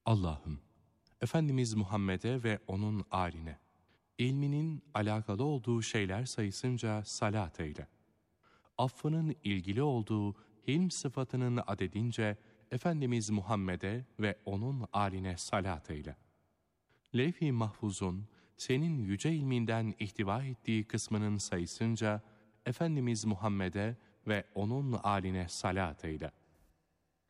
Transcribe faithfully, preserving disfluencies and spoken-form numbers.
Allah'ım, Efendimiz Muhammed'e ve onun âline, ilminin alakalı olduğu şeyler sayısınca salat eyle. Affının ilgili olduğu hilm sıfatının adedince Efendimiz Muhammed'e ve onun âline salat eyle. Levh-i Mahfuz'un senin yüce ilminden ihtiva ettiği kısmının sayısınca Efendimiz Muhammed'e ve onun âline salat eyle.